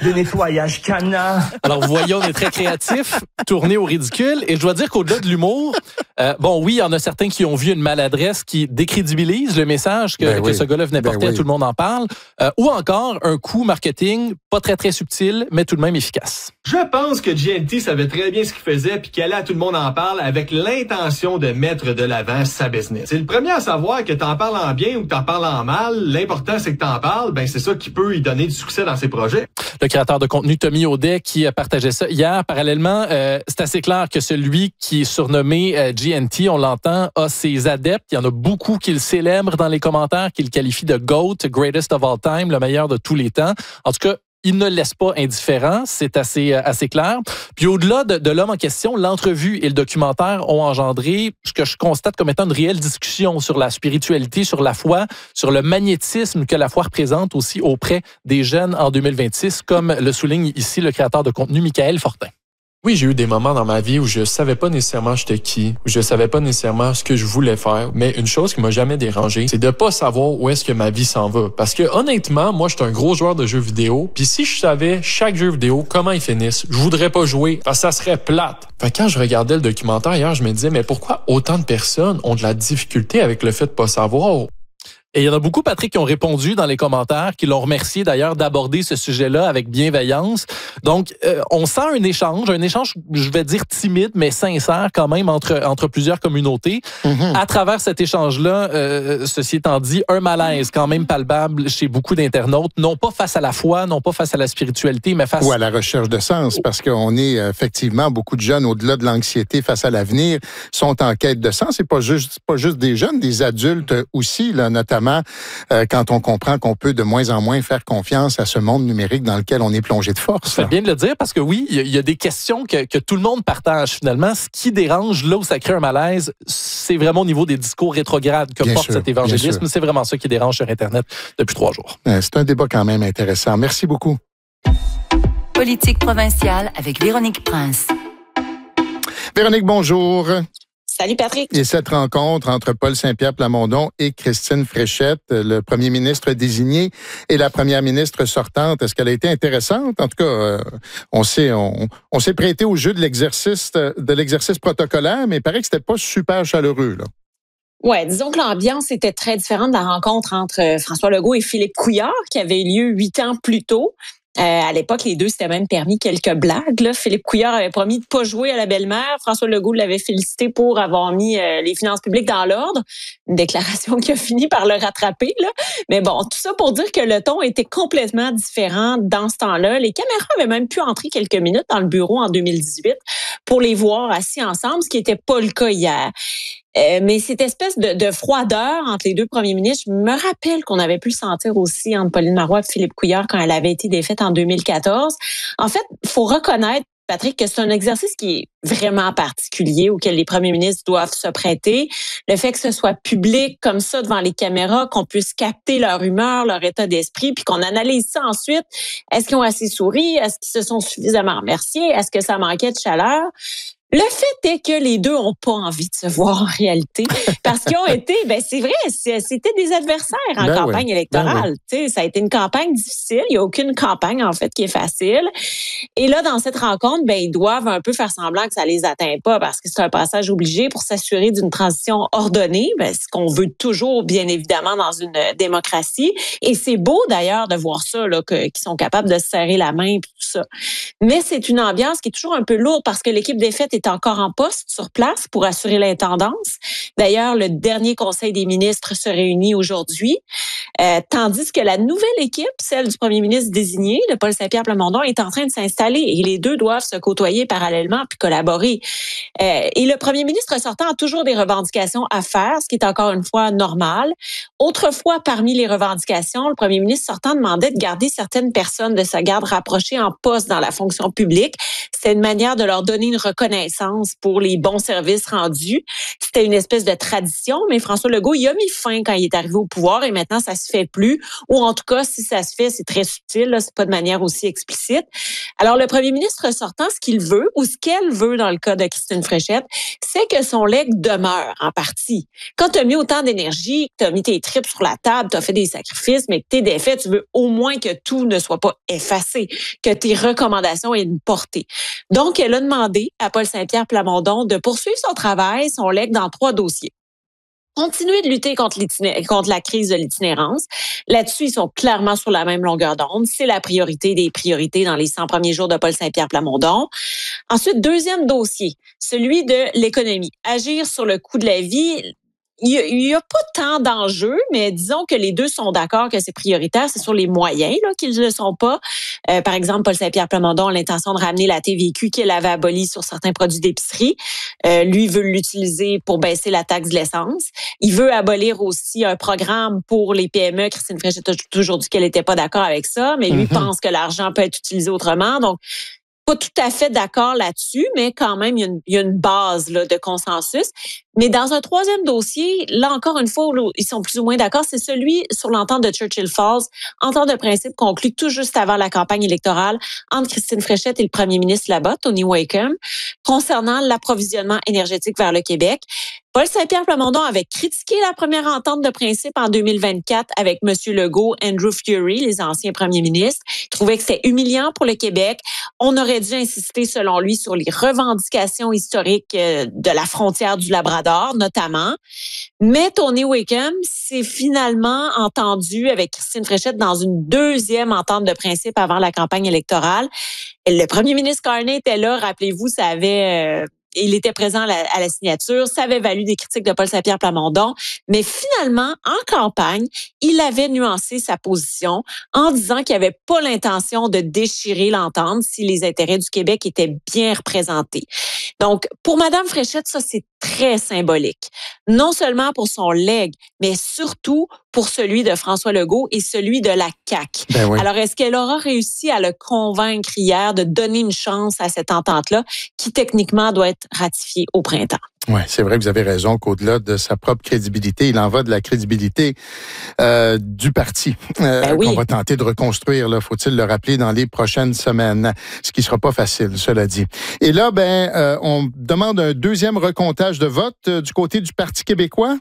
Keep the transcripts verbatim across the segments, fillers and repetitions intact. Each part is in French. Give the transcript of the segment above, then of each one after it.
de nettoyage canard. Alors, vous voyez, on est très créatif, tourné au ridicule. Et je dois dire qu'au-delà de l'humour, euh, bon, oui, il y en a certains qui ont vu une maladresse qui décrédibilise le message que, ben que oui. ce gars-là venait ben porter oui. à Tout le monde en parle. Euh, ou encore un coup marketing pas très, très subtil, mais tout de même efficace. Je pense que G N T savait très bien ce qu'il faisait puis qu'il allait à Tout le monde en parle avec l'intention de mettre de l'avant sa business. C'est le premier à savoir que t'en parles en bien ou que t'en parles en mal. L'important, c'est que t'en parles. Ben, c'est ça qui peut y donner du succès dans ses projets. Le créateur de contenu Tommy Audet qui partageait ça hier. Parallèlement, euh, c'est assez clair que celui qui est surnommé euh, G N T, on l'entend, a ses adeptes. Il y en a beaucoup qui le célèbrent dans les commentaires, qui le qualifient de GOAT, Greatest of All Time, le meilleur de tous les temps. En tout cas, il ne le laisse pas indifférent, c'est assez assez clair. Puis au-delà de, de l'homme en question, l'entrevue et le documentaire ont engendré ce que je constate comme étant une réelle discussion sur la spiritualité, sur la foi, sur le magnétisme que la foi représente aussi auprès des jeunes en deux mille vingt-six, comme le souligne ici le créateur de contenu Michael Fortin. Oui, j'ai eu des moments dans ma vie où je savais pas nécessairement j'étais qui, où je savais pas nécessairement ce que je voulais faire, mais une chose qui m'a jamais dérangé, c'est de pas savoir où est-ce que ma vie s'en va. Parce que honnêtement, moi, je suis un gros joueur de jeux vidéo, puis si je savais chaque jeu vidéo comment ils finissent, je voudrais pas jouer, parce que ça serait plate. Fait que quand je regardais le documentaire hier, je me disais, mais pourquoi autant de personnes ont de la difficulté avec le fait de pas savoir? Et il y en a beaucoup, Patrick, qui ont répondu dans les commentaires, qui l'ont remercié d'ailleurs d'aborder ce sujet-là avec bienveillance. Donc, euh, on sent un échange, un échange, je vais dire timide, mais sincère quand même entre entre plusieurs communautés. Mm-hmm. À travers cet échange-là, euh, ceci étant dit, un malaise quand même palpable chez beaucoup d'internautes, non pas face à la foi, non pas face à la spiritualité, mais face... Ou à la recherche de sens, parce qu'on est effectivement, beaucoup de jeunes, au-delà de l'anxiété face à l'avenir, sont en quête de sens. C'est pas juste, pas juste des jeunes, des adultes aussi, là, notamment Euh, quand on comprend qu'on peut de moins en moins faire confiance à ce monde numérique dans lequel on est plongé de force. C'est bien de le dire parce que oui, il y, y a des questions que, que tout le monde partage finalement. Ce qui dérange, là où ça crée un malaise, c'est vraiment au niveau des discours rétrogrades que bien porte sûr, cet évangélisme. C'est vraiment ça qui dérange sur Internet depuis trois jours. Euh, c'est un débat quand même intéressant. Merci beaucoup. Politique provinciale avec Véronique Prince. Véronique, bonjour. Salut Patrick. Et cette rencontre entre Paul Saint-Pierre Plamondon et Christine Fréchette, le premier ministre désigné et la première ministre sortante, est-ce qu'elle a été intéressante? En tout cas, euh, on s'est on, on s'est prêté au jeu de l'exercice de l'exercice protocolaire, mais il paraît que c'était pas super chaleureux, là. Ouais, disons que l'ambiance était très différente de la rencontre entre François Legault et Philippe Couillard qui avait eu lieu huit ans plus tôt. Euh, à l'époque, les deux s'étaient même permis quelques blagues. Là. Philippe Couillard avait promis de pas jouer à la belle-mère. François Legault l'avait félicité pour avoir mis euh, les finances publiques dans l'ordre. Une déclaration qui a fini par le rattraper. Là. Mais bon, tout ça pour dire que le ton était complètement différent dans ce temps-là. Les caméras avaient même pu entrer quelques minutes dans le bureau en deux mille dix-huit pour les voir assis ensemble, ce qui n'était pas le cas hier. Euh, mais cette espèce de, de froideur entre les deux premiers ministres, je me rappelle qu'on avait pu le sentir aussi entre Pauline Marois et Philippe Couillard quand elle avait été défaite en deux mille quatorze. En fait, il faut reconnaître, Patrick, que c'est un exercice qui est vraiment particulier auquel les premiers ministres doivent se prêter. Le fait que ce soit public comme ça devant les caméras, qu'on puisse capter leur humeur, leur état d'esprit, puis qu'on analyse ça ensuite. Est-ce qu'ils ont assez souri? Est-ce qu'ils se sont suffisamment remerciés? Est-ce que ça manquait de chaleur? Le fait est que les deux ont pas envie de se voir en réalité parce qu'ils ont été, ben c'est vrai, c'était des adversaires en ben campagne oui. électorale. Ben tu sais, ça a été une campagne difficile. Il y a aucune campagne en fait qui est facile. Et là, dans cette rencontre, ben ils doivent un peu faire semblant que ça les atteint pas parce que c'est un passage obligé pour s'assurer d'une transition ordonnée. Ben ce qu'on veut toujours, bien évidemment, dans une démocratie. Et c'est beau d'ailleurs de voir ça là, que, qu'ils sont capables de se serrer la main et tout ça. Mais c'est une ambiance qui est toujours un peu lourde parce que l'équipe des fêtes est encore en poste sur place pour assurer l'intendance. D'ailleurs, le dernier Conseil des ministres se réunit aujourd'hui, euh, tandis que la nouvelle équipe, celle du premier ministre désigné, de Paul Saint-Pierre Plamondon, est en train de s'installer et les deux doivent se côtoyer parallèlement puis collaborer. Euh, et le premier ministre sortant a toujours des revendications à faire, ce qui est encore une fois normal. Autrefois, parmi les revendications, le premier ministre sortant demandait de garder certaines personnes de sa garde rapprochée en poste dans la fonction fonction publique. C'était une manière de leur donner une reconnaissance pour les bons services rendus. C'était une espèce de tradition, mais François Legault, il a mis fin quand il est arrivé au pouvoir et maintenant, ça se fait plus. Ou en tout cas, si ça se fait, c'est très subtil, là, c'est pas de manière aussi explicite. Alors, le premier ministre sortant, ce qu'il veut, ou ce qu'elle veut dans le cas de Christine Fréchette, c'est que son legs demeure en partie. Quand tu as mis autant d'énergie, que tu as mis tes tripes sur la table, tu as fait des sacrifices, mais que tu es défait, tu veux au moins que tout ne soit pas effacé, que tes recommandations aient une portée. Donc, elle a demandé à Paul Saint-Pierre Plamondon de poursuivre son travail, son legs, dans trois dossiers. Continuer de lutter contre, contre la crise de l'itinérance. Là-dessus, ils sont clairement sur la même longueur d'onde. C'est la priorité des priorités dans les cent premiers jours de Paul Saint-Pierre Plamondon. Ensuite, deuxième dossier, celui de l'économie. Agir sur le coût de la vie. Il n'y a, a pas tant d'enjeux, mais disons que les deux sont d'accord que c'est prioritaire. C'est sur les moyens là, qu'ils ne le sont pas. Euh, par exemple, Paul Saint-Pierre Plamondon a l'intention de ramener la T V Q qu'il avait abolie sur certains produits d'épicerie. Euh, lui veut l'utiliser pour baisser la taxe de l'essence. Il veut abolir aussi un programme pour les P M E. Christine Fréchette a toujours dit qu'elle n'était pas d'accord avec ça, mais lui mm-hmm. pense que l'argent peut être utilisé autrement. Donc, pas tout à fait d'accord là-dessus, mais quand même, il y a une, il y a une base là, de consensus. Mais dans un troisième dossier, là encore une fois, ils sont plus ou moins d'accord, c'est celui sur l'entente de Churchill Falls, entente de principe conclue tout juste avant la campagne électorale entre Christine Fréchette et le premier ministre là-bas, Tony Wakeham, concernant l'approvisionnement énergétique vers le Québec. Paul Saint-Pierre Plamondon avait critiqué la première entente de principe en deux mille vingt-quatre avec M. Legault, Andrew Furey, les anciens premiers ministres. Il trouvait que c'était humiliant pour le Québec. On aurait dû insister, selon lui, sur les revendications historiques de la frontière du Labrador, notamment. Mais Tony Wakeham s'est finalement entendu avec Christine Fréchette dans une deuxième entente de principe avant la campagne électorale. Et le premier ministre Carney était là, rappelez-vous, ça avait... Euh, il était présent à la, à la signature, ça avait valu des critiques de Paul Saint-Pierre Plamondon, mais finalement, en campagne, il avait nuancé sa position en disant qu'il n'avait pas l'intention de déchirer l'entente si les intérêts du Québec étaient bien représentés. Donc, pour Mme Fréchette, ça, c'est très symbolique. Non seulement pour son legs, mais surtout pour celui de François Legault et celui de la C A Q. Ben oui. Alors, est-ce qu'elle aura réussi à le convaincre hier de donner une chance à cette entente-là qui, techniquement, doit être ratifiée au printemps? Oui, c'est vrai que vous avez raison qu'au-delà de sa propre crédibilité, il en va de la crédibilité euh, du parti euh, ben oui. qu'on va tenter de reconstruire, là, faut-il le rappeler, dans les prochaines semaines, ce qui sera pas facile, cela dit. Et là, ben, euh, on demande un deuxième recomptage de vote euh, du côté du Parti québécois.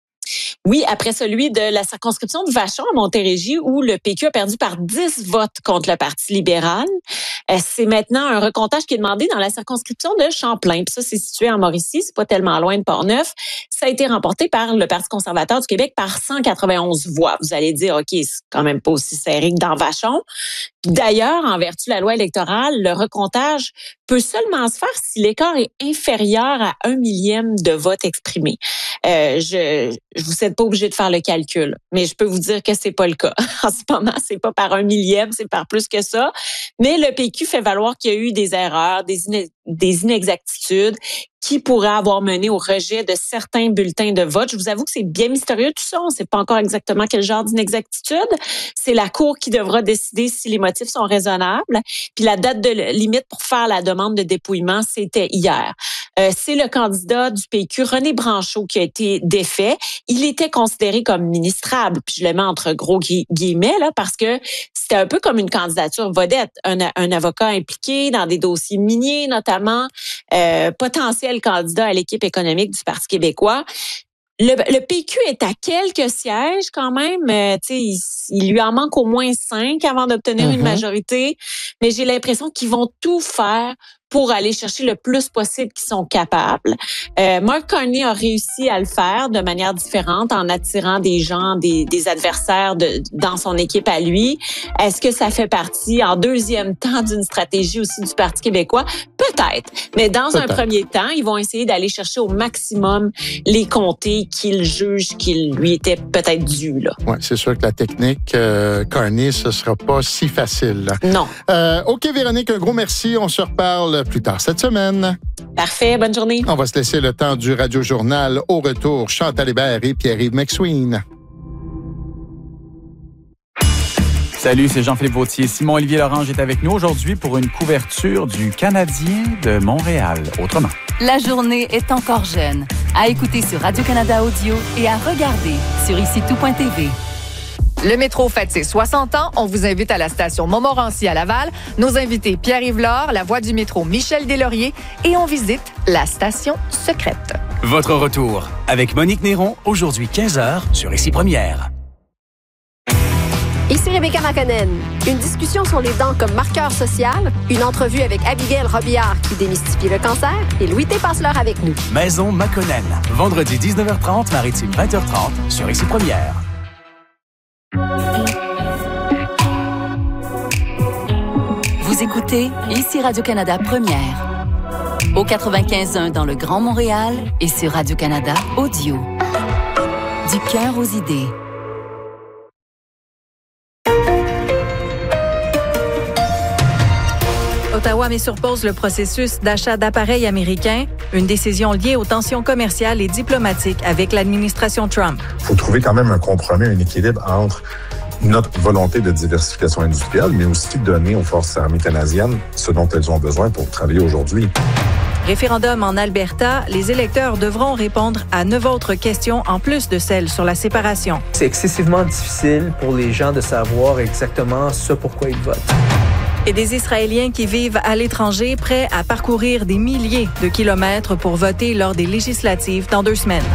Oui, après celui de la circonscription de Vachon à Montérégie, où le P Q a perdu par dix votes contre le Parti libéral. C'est maintenant un recomptage qui est demandé dans la circonscription de Champlain. Puis ça, c'est situé en Mauricie, c'est pas tellement loin de Portneuf. Ça a été remporté par le Parti conservateur du Québec par cent quatre-vingt-onze voix. Vous allez dire, OK, c'est quand même pas aussi serré que dans Vachon. D'ailleurs, en vertu de la loi électorale, le recomptage peut seulement se faire si l'écart est inférieur à un millième de votes exprimés. Euh, je, je vous êtes pas obligé de faire le calcul, mais je peux vous dire que c'est pas le cas. En ce moment, c'est pas par un millième, c'est par plus que ça. Mais le P Q fait valoir qu'il y a eu des erreurs, des, iné- des inexactitudes qui pourraient avoir mené au rejet de certains bulletins de vote. Je vous avoue que c'est bien mystérieux tout ça. On ne sait pas encore exactement quel genre d'inexactitude. C'est la Cour qui devra décider si les motifs sont raisonnables. Puis la date de limite pour faire la demande de dépouillement, c'était hier. Euh, c'est le candidat du P Q, René Branchot, qui a été défait. Il était considéré comme ministrable, puis je le mets entre gros gu- guillemets, là, parce que c'était un peu comme une candidature vedette. Un, un avocat impliqué dans des dossiers miniers, notamment, euh, potentiel candidat à l'équipe économique du Parti québécois. Le, le P Q est à quelques sièges quand même. Euh, il, il lui en manque au moins cinq avant d'obtenir mm-hmm. une majorité. Mais j'ai l'impression qu'ils vont tout faire pour aller chercher le plus possible qu'ils sont capables. Euh, Mark Carney a réussi à le faire de manière différente en attirant des gens, des, des adversaires de, dans son équipe à lui. Est-ce que ça fait partie, en deuxième temps, d'une stratégie aussi du Parti québécois? Peut-être. Mais dans Peut-être. un premier temps, ils vont essayer d'aller chercher au maximum les comtés qu'ils jugent qu'ils lui étaient peut-être dus. Oui, c'est sûr que la technique euh, Carney, ce sera pas si facile. Non. Euh, OK, Véronique, un gros merci. On se reparle plus tard cette semaine. Parfait, bonne journée. On va se laisser le temps du Radio-Journal. Au retour, Chantal Hébert et Pierre-Yves McSween. Salut, c'est Jean-Philippe Vautier. Simon-Olivier Lorange est avec nous aujourd'hui pour une couverture du Canadien de Montréal. Autrement. La journée est encore jeune. À écouter sur Radio-Canada Audio et à regarder sur ici tout point t v. Le métro fête ses soixante ans. On vous invite à la station Montmorency à Laval. Nos invités Pierre-Yves Laure, la voix du métro Michel Deslauriers et on visite la station secrète. Votre retour avec Monique Néron, aujourd'hui quinze heures sur Ici Première. Ici Rebecca Makonnen. Une discussion sur les dents comme marqueur social, une entrevue avec Abigail Robillard qui démystifie le cancer et Louis T. Passeleur avec nous. Maison Makonnen, vendredi dix-neuf heures trente, Maritime vingt heures trente sur Ici Première. Vous écoutez Ici Radio-Canada Première. Au quatre-vingt-quinze point un dans le Grand Montréal et sur Radio-Canada Audio. Du cœur aux idées. Ottawa met sur pause le processus d'achat d'appareils américains, une décision liée aux tensions commerciales et diplomatiques avec l'administration Trump. Il faut trouver quand même un compromis, un équilibre entre notre volonté de diversification industrielle, mais aussi de donner aux forces armées canadiennes ce dont elles ont besoin pour travailler aujourd'hui. Référendum en Alberta, les électeurs devront répondre à neuf autres questions en plus de celles sur la séparation. C'est excessivement difficile pour les gens de savoir exactement ce pourquoi ils votent. Et des Israéliens qui vivent à l'étranger prêts à parcourir des milliers de kilomètres pour voter lors des législatives dans deux semaines.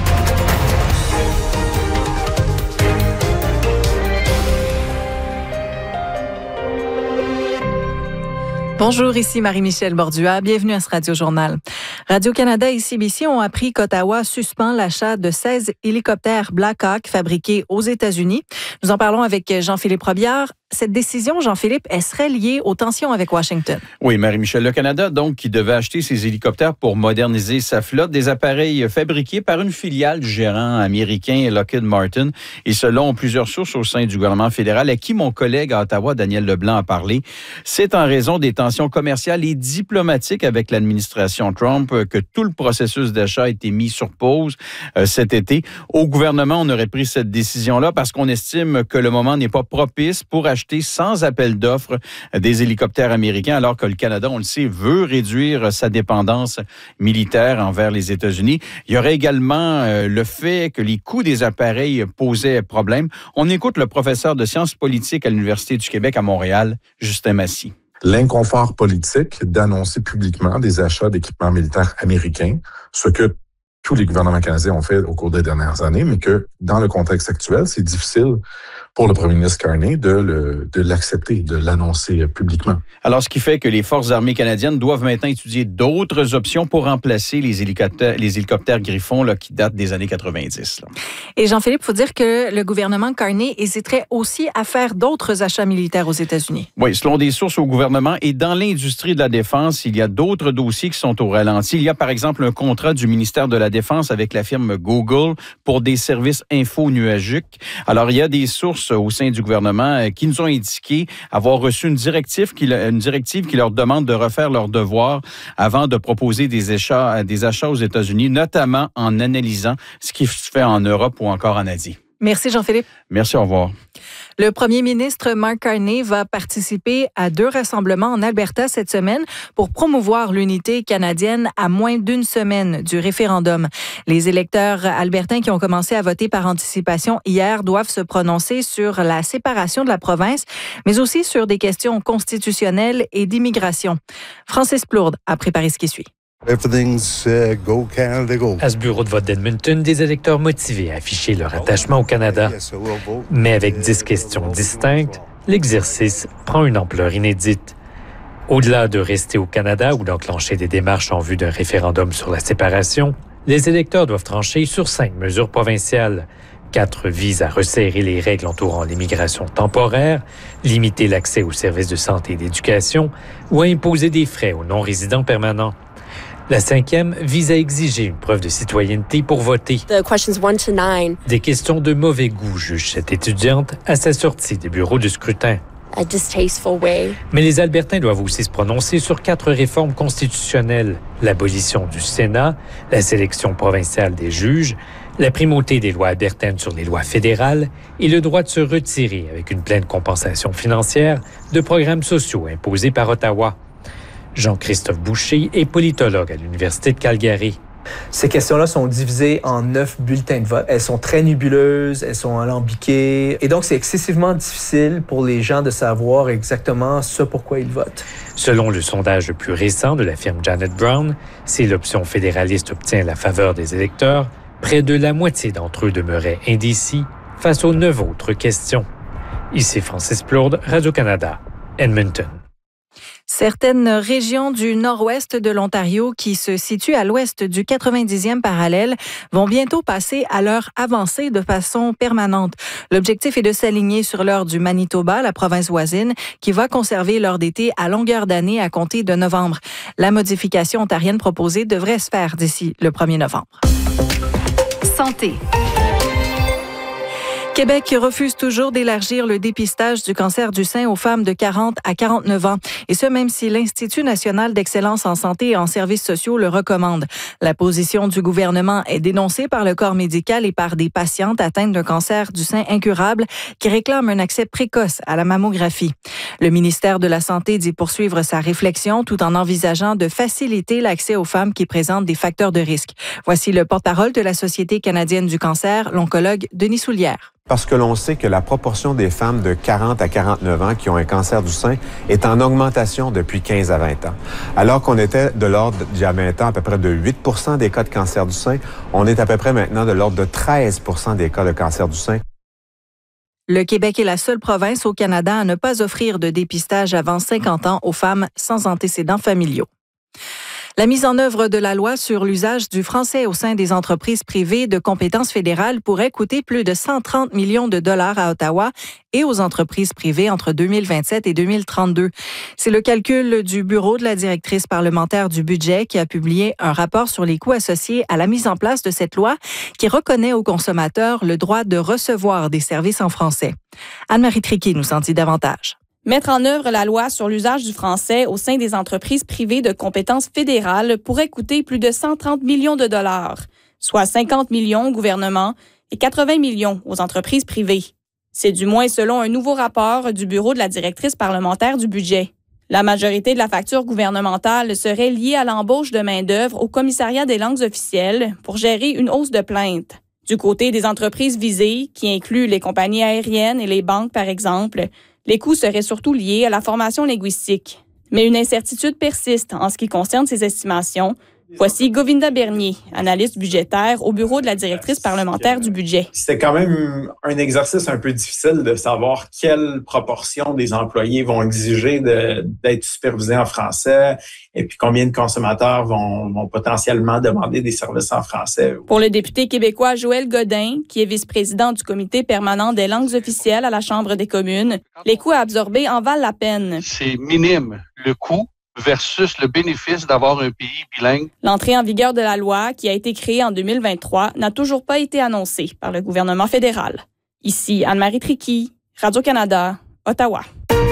Bonjour, ici Marie-Michel Bordua. Bienvenue à ce Radio-Journal. Radio-Canada et C B C ont appris qu'Ottawa suspend l'achat de seize hélicoptères Black Hawk fabriqués aux États-Unis. Nous en parlons avec Jean-Philippe Robillard. Cette décision, Jean-Philippe, elle serait liée aux tensions avec Washington. Oui, Marie-Michel, le Canada, donc, qui devait acheter ses hélicoptères pour moderniser sa flotte, des appareils fabriqués par une filiale du gérant américain Lockheed Martin. Et selon plusieurs sources au sein du gouvernement fédéral, à qui mon collègue à Ottawa, Daniel Leblanc, a parlé, c'est en raison des tensions commerciales et diplomatiques avec l'administration Trump que tout le processus d'achat a été mis sur pause euh, cet été. Au gouvernement, on aurait pris cette décision-là parce qu'on estime que le moment n'est pas propice pour acheter sans appel d'offres des hélicoptères américains, alors que le Canada, on le sait, veut réduire sa dépendance militaire envers les États-Unis. Il y aurait également euh, le fait que les coûts des appareils posaient problème. On écoute le professeur de sciences politiques à l'Université du Québec à Montréal, Justin Massy. L'inconfort politique d'annoncer publiquement des achats d'équipements militaires américains, ce que tous les gouvernements canadiens ont fait au cours des dernières années, mais que dans le contexte actuel, c'est difficile pour le premier ministre Carney de, le, de l'accepter, de l'annoncer publiquement. Alors, ce qui fait que les forces armées canadiennes doivent maintenant étudier d'autres options pour remplacer les hélicoptères, les hélicoptères Griffon là, qui datent des années quatre-vingt-dix. Là. Et Jean-Philippe, il faut dire que le gouvernement Carney hésiterait aussi à faire d'autres achats militaires aux États-Unis. Oui, selon des sources au gouvernement et dans l'industrie de la défense, il y a d'autres dossiers qui sont au ralenti. Il y a par exemple un contrat du ministère de la Défense avec la firme Google pour des services info-nuagiques. Alors, il y a des sources au sein du gouvernement qui nous ont indiqué avoir reçu une directive qui, une directive qui leur demande de refaire leurs devoirs avant de proposer des achats, des achats aux États-Unis, notamment en analysant ce qui se fait en Europe ou encore en Asie. Merci Jean-Philippe. Merci, au revoir. Le premier ministre Mark Carney va participer à deux rassemblements en Alberta cette semaine pour promouvoir l'unité canadienne à moins d'une semaine du référendum. Les électeurs albertains qui ont commencé à voter par anticipation hier doivent se prononcer sur la séparation de la province, mais aussi sur des questions constitutionnelles et d'immigration. Francis Plourde a préparé ce qui suit. Everything's uh, go Canada, go. À ce bureau de vote d'Edmonton, des électeurs motivés à afficher leur attachement au Canada. Mais avec dix questions distinctes, l'exercice prend une ampleur inédite. Au-delà de rester au Canada ou d'enclencher des démarches en vue d'un référendum sur la séparation, les électeurs doivent trancher sur cinq mesures provinciales. Quatre visent à resserrer les règles entourant l'immigration temporaire, limiter l'accès aux services de santé et d'éducation ou à imposer des frais aux non-résidents permanents. La cinquième vise à exiger une preuve de citoyenneté pour voter. The questions one to nine. Des questions de mauvais goût, juge cette étudiante à sa sortie des bureaux de scrutin. A distasteful way. Mais les Albertains doivent aussi se prononcer sur quatre réformes constitutionnelles. L'abolition du Sénat, la sélection provinciale des juges, La primauté des lois albertaines sur les lois fédérales et le droit de se retirer avec une pleine compensation financière de programmes sociaux imposés par Ottawa. Jean-Christophe Boucher est politologue à l'Université de Calgary. Ces questions-là sont divisées en neuf bulletins de vote. Elles sont très nébuleuses, elles sont alambiquées. Et donc, c'est excessivement difficile pour les gens de savoir exactement ce pourquoi ils votent. Selon le sondage le plus récent de la firme Janet Brown, si l'option fédéraliste obtient la faveur des électeurs, près de la moitié d'entre eux demeuraient indécis face aux neuf autres questions. Ici Francis Plourde, Radio-Canada, Edmonton. Certaines régions du nord-ouest de l'Ontario qui se situent à l'ouest du quatre-vingt-dixième parallèle vont bientôt passer à l'heure avancée de façon permanente. L'objectif est de s'aligner sur l'heure du Manitoba, la province voisine, qui va conserver l'heure d'été à longueur d'année à compter de novembre. La modification ontarienne proposée devrait se faire d'ici le premier novembre. Santé. Québec refuse toujours d'élargir le dépistage du cancer du sein aux femmes de quarante à quarante-neuf ans, et ce même si l'Institut national d'excellence en santé et en services sociaux le recommande. La position du gouvernement est dénoncée par le corps médical et par des patientes atteintes d'un cancer du sein incurable qui réclament un accès précoce à la mammographie. Le ministère de la Santé dit poursuivre sa réflexion tout en envisageant de faciliter l'accès aux femmes qui présentent des facteurs de risque. Voici le porte-parole de la Société canadienne du cancer, l'oncologue Denis Soulière. Parce que l'on sait que la proportion des femmes de quarante à quarante-neuf ans qui ont un cancer du sein est en augmentation depuis quinze à vingt ans. Alors qu'on était de l'ordre, il y a vingt ans, à peu près de huit pour cent des cas de cancer du sein, on est à peu près maintenant de l'ordre de treize pour cent des cas de cancer du sein. Le Québec est la seule province au Canada à ne pas offrir de dépistage avant cinquante ans aux femmes sans antécédents familiaux. La mise en œuvre de la loi sur l'usage du français au sein des entreprises privées de compétences fédérales pourrait coûter plus de cent trente millions de dollars à Ottawa et aux entreprises privées entre deux mille vingt-sept et deux mille trente-deux. C'est le calcul du bureau de la directrice parlementaire du budget qui a publié un rapport sur les coûts associés à la mise en place de cette loi qui reconnaît aux consommateurs le droit de recevoir des services en français. Anne-Marie Triquet nous en dit davantage. Mettre en œuvre la loi sur l'usage du français au sein des entreprises privées de compétences fédérales pourrait coûter plus de cent trente millions de dollars, soit cinquante millions au gouvernement et quatre-vingts millions aux entreprises privées. C'est du moins selon un nouveau rapport du bureau de la directrice parlementaire du budget. La majorité de la facture gouvernementale serait liée à l'embauche de main-d'œuvre au commissariat des langues officielles pour gérer une hausse de plaintes. Du côté des entreprises visées, qui incluent les compagnies aériennes et les banques par exemple, les coûts seraient surtout liés à la formation linguistique. Mais une incertitude persiste en ce qui concerne ces estimations. Voici Govinda Bernier, analyste budgétaire au bureau de la directrice parlementaire du budget. C'était quand même un exercice un peu difficile de savoir quelle proportion des employés vont exiger de, d'être supervisés en français et puis combien de consommateurs vont, vont potentiellement demander des services en français. Pour le député québécois Joël Godin, qui est vice-président du comité permanent des langues officielles à la Chambre des communes, les coûts à absorber en valent la peine. C'est minime le coût versus le bénéfice d'avoir un pays bilingue. L'entrée en vigueur de la loi, qui a été créée en deux mille vingt-trois, n'a toujours pas été annoncée par le gouvernement fédéral. Ici Anne-Marie Triquet, Radio-Canada, Ottawa.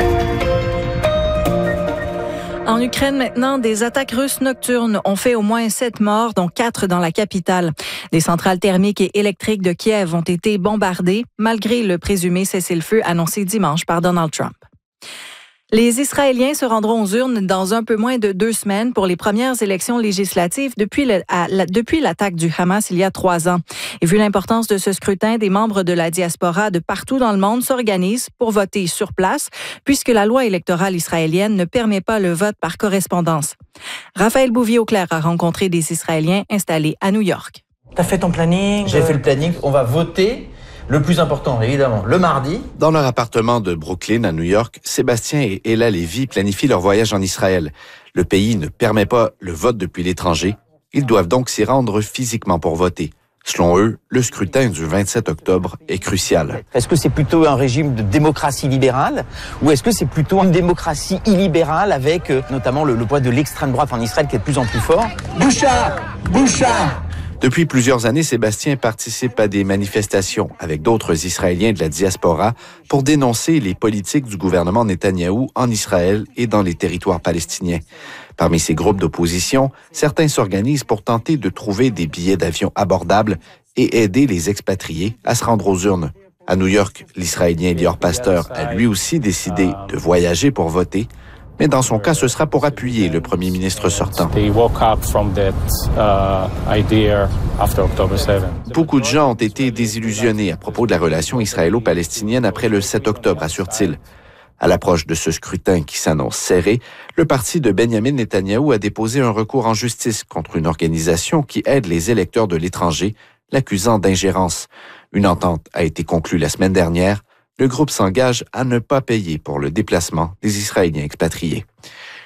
En Ukraine maintenant, des attaques russes nocturnes ont fait au moins sept morts, dont quatre dans la capitale. Des centrales thermiques et électriques de Kiev ont été bombardées, malgré le présumé cessez-le-feu annoncé dimanche par Donald Trump. Les Israéliens se rendront aux urnes dans un peu moins de deux semaines pour les premières élections législatives depuis, le, à, la, depuis l'attaque du Hamas il y a trois ans. Et vu l'importance de ce scrutin, des membres de la diaspora de partout dans le monde s'organisent pour voter sur place, puisque la loi électorale israélienne ne permet pas le vote par correspondance. Raphaël Bouvier-Auclair a rencontré des Israéliens installés à New York. T'as fait ton planning? J'ai fait le planning. On va voter. Le plus important, évidemment, le mardi. Dans leur appartement de Brooklyn, à New York, Sébastien et Ella Lévy planifient leur voyage en Israël. Le pays ne permet pas le vote depuis l'étranger. Ils doivent donc s'y rendre physiquement pour voter. Selon eux, le scrutin du vingt-sept octobre est crucial. Est-ce que c'est plutôt un régime de démocratie libérale ou est-ce que c'est plutôt une démocratie illibérale avec euh, notamment le, le poids de l'extrême droite en Israël qui est de plus en plus fort? Boucha! Boucha! Depuis plusieurs années, Sébastien participe à des manifestations avec d'autres Israéliens de la diaspora pour dénoncer les politiques du gouvernement Netanyahou en Israël et dans les territoires palestiniens. Parmi ces groupes d'opposition, certains s'organisent pour tenter de trouver des billets d'avion abordables et aider les expatriés à se rendre aux urnes. À New York, l'Israélien Lior Pasteur a lui aussi décidé de voyager pour voter, mais dans son cas, ce sera pour appuyer le premier ministre sortant. Beaucoup de gens ont été désillusionnés à propos de la relation israélo-palestinienne après le sept octobre, assure-t-il. À l'approche de ce scrutin qui s'annonce serré, le parti de Benjamin Netanyahou a déposé un recours en justice contre une organisation qui aide les électeurs de l'étranger, l'accusant d'ingérence. Une entente a été conclue la semaine dernière. Le groupe s'engage à ne pas payer pour le déplacement des Israéliens expatriés.